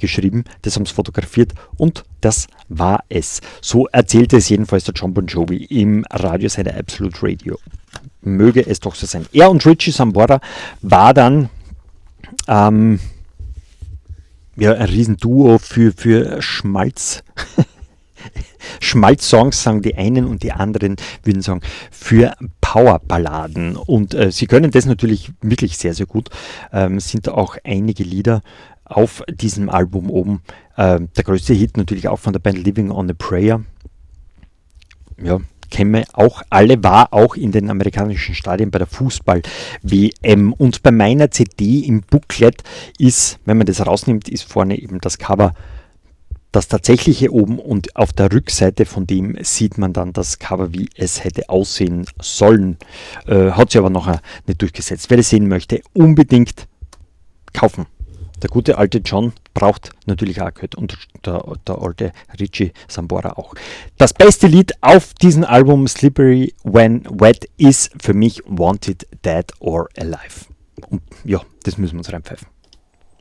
geschrieben, das haben sie fotografiert und das war es. So erzählte es jedenfalls der John Bon Jovi im Radiosender Absolute Radio. Möge es doch so sein. Er und Richie Sambora war dann ein Riesenduo für Schmalz. Schmalz-Songs, sagen die einen, und die anderen würden sagen für Powerballaden. Und sie können das natürlich wirklich sehr, sehr gut. Sind auch einige Lieder auf diesem Album oben. Der größte Hit natürlich auch von der Band Living on a Prayer. Ja, kennen wir auch alle, war auch in den amerikanischen Stadien bei der Fußball-WM. Und bei meiner CD im Booklet ist, wenn man das rausnimmt, ist vorne eben das Cover, das tatsächliche oben, und auf der Rückseite von dem sieht man dann das Cover, wie es hätte aussehen sollen. Hat sich aber noch nicht durchgesetzt. Wer das sehen möchte, unbedingt kaufen. Der gute alte John braucht natürlich auch Geld und der alte Richie Sambora auch. Das beste Lied auf diesem Album Slippery When Wet ist für mich Wanted Dead or Alive. Und ja, das müssen wir uns reinpfeifen.